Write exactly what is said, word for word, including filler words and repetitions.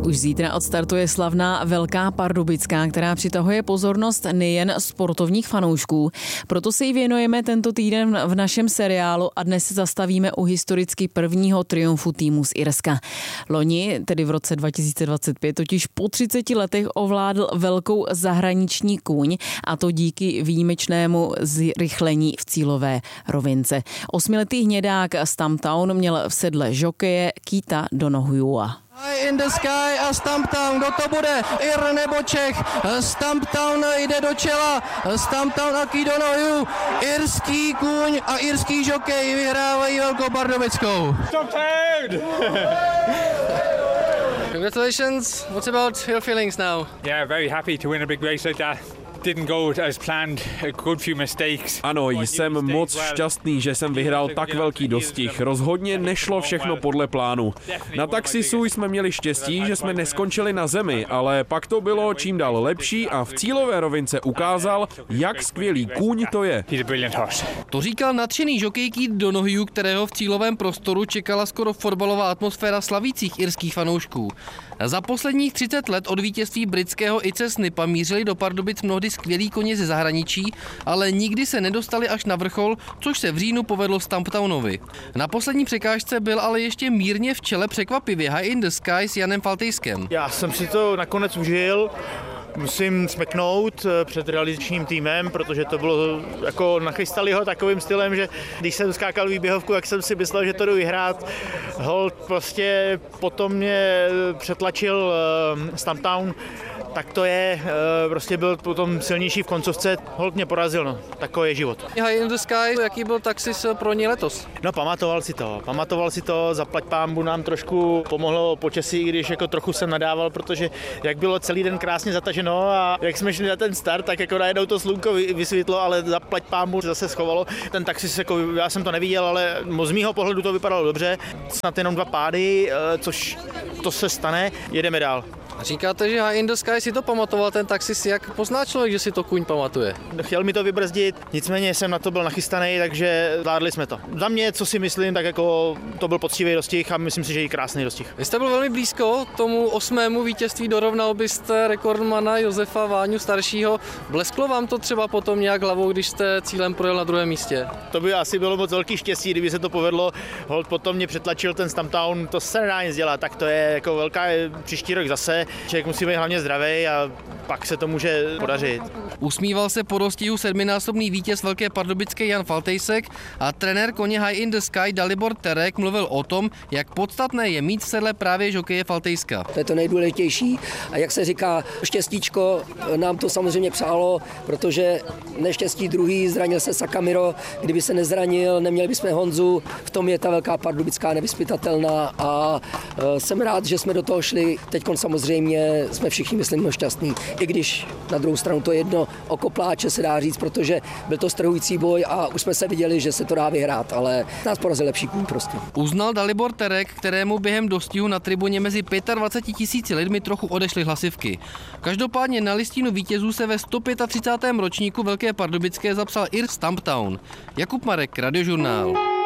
Už zítra odstartuje slavná Velká Pardubická, která přitahuje pozornost nejen sportovních fanoušků. Proto se jí věnujeme tento týden v našem seriálu a dnes se zastavíme u historicky prvního triumfu týmu z Irska. Loni, tedy v roce dva tisíce dvacet pět, totiž po třiceti letech ovládl velkou zahraniční kůň, a to díky výjimečnému zrychlení v cílové rovince. Osmiletý hnědák Stumptown měl v sedle žokeje Keitha Donohua. In the Sky a Stumptown, kdo to bude? Ir nebo Čech? Stumptown jde do čela, Stumptown a Keith Donohue, irský kůň a irský žokej vyhrávají Velkou Pardubickou. Stumptown! Congratulations, what's about your feelings now? Yeah, very happy to win a big race like that. Didn't go as planned, a good few mistakes. Ano, jsem moc šťastný, že jsem vyhrál tak velký dostih. Rozhodně nešlo všechno podle plánu. Na Taxisu jsme měli štěstí, že jsme neskončili na zemi, ale pak to bylo čím dál lepší a v cílové rovince ukázal, jak skvělý kůň to je. To říkal nadšený žokej Keith Donohue, kterého v cílovém prostoru čekala skoro fotbalová atmosféra slavících irských fanoušků. Za posledních třicet let od vítězství britského Ice Snipa mířili do Pardubic mnohdy skvělí koně ze zahraničí, ale nikdy se nedostali až na vrchol, což se v říjnu povedlo Stumptownovi. Na poslední překážce byl ale ještě mírně v čele překvapivě High in the Sky s Janem Faltejskem. Já jsem si to nakonec užil. Musím smeknout před realizačním týmem, protože to bylo jako nachystali ho takovým stylem, že když jsem skákal výběhovku, jak jsem si myslel, že to jdu vyhrát. Holt prostě potom mě přetlačil Stumptown, tak to je, prostě byl potom silnější v koncovce, Holt mě porazil, no, takový je život. High in the Sky, jaký byl Taxis pro ně letos? No, pamatoval si to, pamatoval si to, zaplať pánbu nám trošku pomohlo počasí, když jako trochu jsem nadával, protože jak bylo celý den krásně zataženo a jak jsme šli na ten start, tak jako najednou to slunko vysvětlo, ale zaplať pánbu zase schovalo. Ten Taxis, jako já jsem to neviděl, ale z mýho pohledu to vypadalo dobře, snad jenom dva pády, což to se stane, jedeme dál. Říkáte, že High in the Sky si to pamatoval ten Taxis, jak pozná člověk, že si to kůň pamatuje? Chtěl mi to vybrzdit, nicméně jsem na to byl nachystaný, takže zvládli jsme to. Za mě, co si myslím, tak jako to byl poctivý dostih a myslím si, že i krásný dostih. Vy jste byl velmi blízko tomu osmému vítězství, dorovnal byste rekordmana Josefa Váňu staršího. Blesklo vám to třeba potom nějak hlavou, když jste cílem projel na druhém místě? To by asi bylo moc velký štěstí, kdyby se to povedlo. Holt potom mě přetlačil ten Stumptown, to se nedá nic dělat, tak to je jako velká příští rok zase. Člověk musí být hlavně zdravý a pak se to může podařit. Usmíval se po dostihu sedminásobný vítěz Velké Pardubické Jan Faltejsek a trenér koně High in the Sky Dalibor Terek mluvil o tom, jak podstatné je mít v sedle právě žokeje Faltejska. To je to nejdůležitější a jak se říká, štěstíčko nám to samozřejmě přálo, protože neštěstí druhý, zranil se Sakamiro, kdyby se nezranil, neměli bychom Honzu, v tom je ta Velká Pardubická nevyzpytatelná a jsem rád, že jsme do toho šli. Teďkon samozřejmě jsme všichni, myslím, šťastní, i když na druhou stranu to jedno oko pláče se dá říct, protože byl to strhující boj a už jsme se viděli, že se to dá vyhrát, ale nás porazil lepší kůň prostě. Uznal Dalibor Terek, kterému během dostihu na tribuně mezi dvaceti pěti tisíci lidmi trochu odešly hlasivky. Každopádně na listinu vítězů se ve sto třicátém pátém ročníku Velké Pardubické zapsal Ir Stumptown. Jakub Marek, Radiožurnál.